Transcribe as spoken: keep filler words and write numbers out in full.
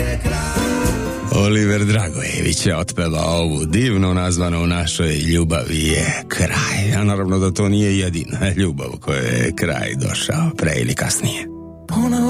Oliver Dragojević je otpevao ovu divnu nazvanu U našoj ljubavi je kraj. A naravno da to nije jedina ljubav koja je kraj došao pre ili kasnije.